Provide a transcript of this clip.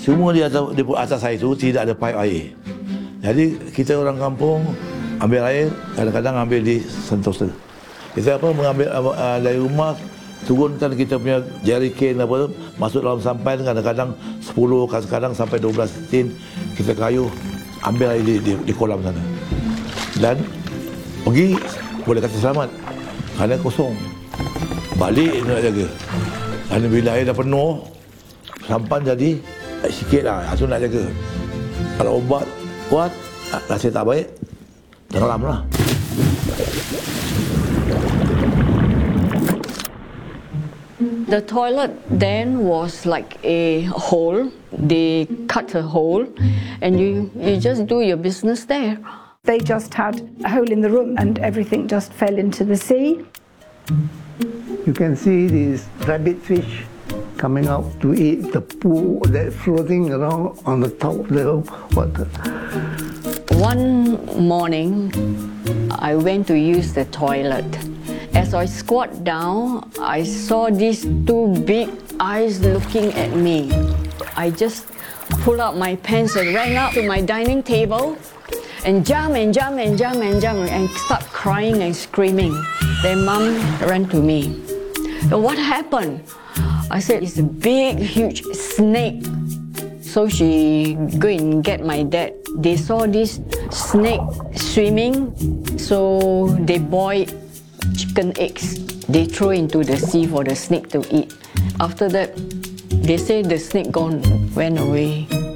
Cuma di atas air itu tidak ada pipe air. Jadi kita orang kampung ambil air, kadang-kadang ambil di Sentosa. Kita mengambil dari rumah, turunkan kita punya jerrycan masuk dalam sampan, kadang-kadang 10, kadang-kadang sampai 12 tin kita kayu, ambil air di kolam sana. Dan pergi, boleh kata selamat. Kerana kosong. Balik nak jaga. Kerana bila air dah penuh, sampan jadi sikit lah, itu nak jaga. Kalau obat kuat, rasa tak baik, tenggelam lah. The toilet then was like a hole. They cut a hole and you just do your business there. They just had a hole in the room and everything just fell into the sea. You can see these rabbit fish coming out to eat the poo that's floating around on the top of the water. One morning, I went to use the toilet. As I squat down, I saw these two big eyes looking at me. I just pulled out my pants and ran up to my dining table and jump and start crying and screaming. Then Mom ran to me. What happened? I said, it's a big, huge snake. So she go and get my dad. They saw this snake swimming, so they boiled chicken eggs. They throw into the sea for the snake to eat. After that, they say the snake went away.